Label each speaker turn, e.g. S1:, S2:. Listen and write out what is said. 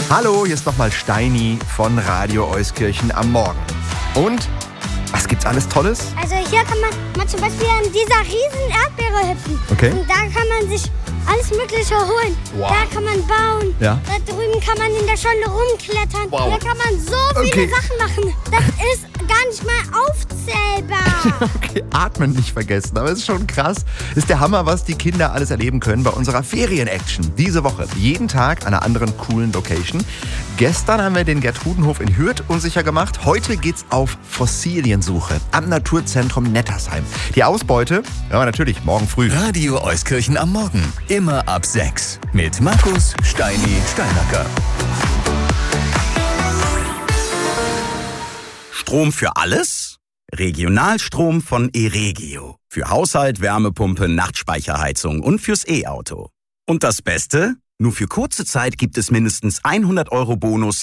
S1: Hallo, hier ist nochmal Steini von Radio Euskirchen am Morgen. Und was gibt's alles Tolles?
S2: Also hier kann man zum Beispiel an dieser riesen Erdbeere hüpfen.
S1: Okay.
S2: Und da kann man sich alles Mögliche holen.
S1: Wow.
S2: Da kann man bauen.
S1: Ja.
S2: Da drüben kann man in der Scholle rumklettern.
S1: Wow.
S2: Da kann man so viele Sachen machen. Das ist gar nicht mal aufzählbar.
S1: Okay, atmen nicht vergessen, aber es ist schon krass. Ist der Hammer, was die Kinder alles erleben können bei unserer Ferien-Action. Diese Woche, jeden Tag an einer anderen coolen Location. Gestern haben wir den Gertrudenhof in Hürth unsicher gemacht. Heute geht's auf Fossiliensuche am Naturzentrum Nettersheim. Die Ausbeute, ja natürlich, morgen früh.
S3: Radio Euskirchen am Morgen. Immer ab 6. Mit Markus Steini Steinacker.
S4: Strom für alles? Regionalstrom von eRegio. Für Haushalt, Wärmepumpe, Nachtspeicherheizung und fürs E-Auto. Und das Beste? Nur für kurze Zeit gibt es mindestens 100 € Bonus